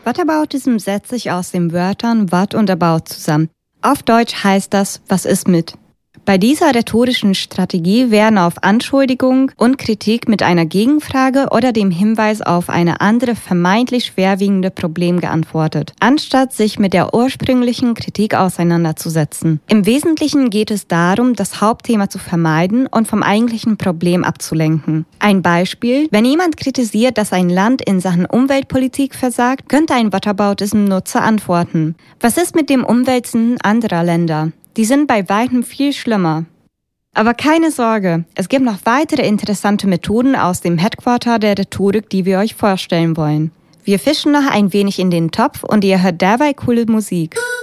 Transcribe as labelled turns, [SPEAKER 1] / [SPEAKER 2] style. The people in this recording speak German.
[SPEAKER 1] Whataboutism setzt sich aus den Wörtern what und about zusammen. Auf Deutsch heißt das, was ist mit? Bei dieser rhetorischen Strategie werden auf Anschuldigung und Kritik mit einer Gegenfrage oder dem Hinweis auf eine andere vermeintlich schwerwiegende Problem geantwortet, anstatt sich mit der ursprünglichen Kritik auseinanderzusetzen. Im Wesentlichen geht es darum, das Hauptthema zu vermeiden und vom eigentlichen Problem abzulenken. Ein Beispiel: Wenn jemand kritisiert, dass ein Land in Sachen Umweltpolitik versagt, könnte ein Whataboutism-Nutzer antworten: Was ist mit dem Umweltsinn anderer Länder? Die sind bei weitem viel schlimmer. Aber keine Sorge, es gibt noch weitere interessante Methoden aus dem Headquarter der Rhetorik, die wir euch vorstellen wollen. Wir fischen noch ein wenig in den Topf und ihr hört dabei coole Musik.